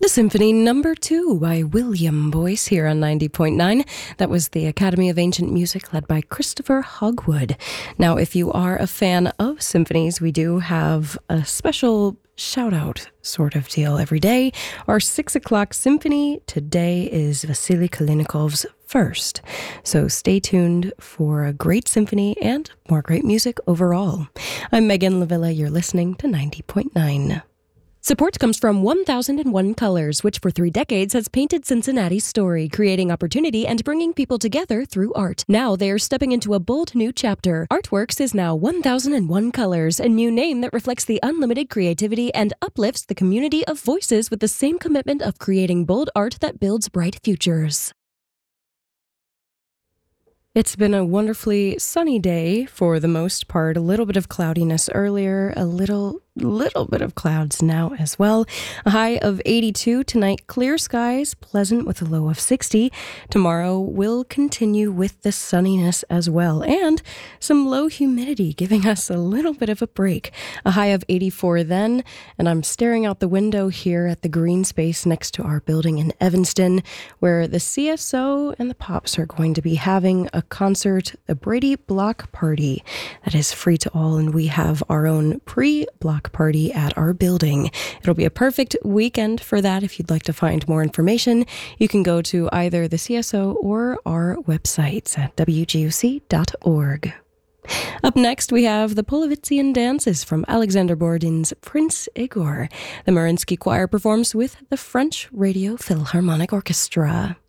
Symphony Number 2 by William Boyce here on 90.9. That was the Academy of Ancient Music led by Christopher Hogwood. Now, if you are a fan of symphonies, we do have a special shout-out sort of deal every day. Our 6 o'clock symphony today is Vasily Kalinikov's First. So stay tuned for a great symphony and more great music overall. I'm Megan Lavilla. You're listening to 90.9. Support comes from 1001 Colors, which for 3 decades has painted Cincinnati's story, creating opportunity and bringing people together through art. Now they are stepping into a bold new chapter. Artworks is now 1001 Colors, a new name that reflects the unlimited creativity and uplifts the community of voices with the same commitment of creating bold art that builds bright futures. It's been a wonderfully sunny day for the most part. A little bit of cloudiness earlier, a little bit of clouds now as well. A high of 82 tonight, clear skies, pleasant with a low of 60. Tomorrow will continue with the sunniness as well, and some low humidity giving us a little bit of a break. A high of 84 then, and I'm staring out the window here at the green space next to our building in Evanston, where the CSO and the Pops are going to be having a concert, the Brady Block Party, that is free to all, and we have our own pre-block party at our building. It'll be a perfect weekend for that. If you'd like to find more information, you can go to either the CSO or our websites at wguc.org. Up next, we have the Polovitzian dances from Alexander Borodin's Prince Igor. The Mariinsky Choir performs with the French Radio Philharmonic Orchestra.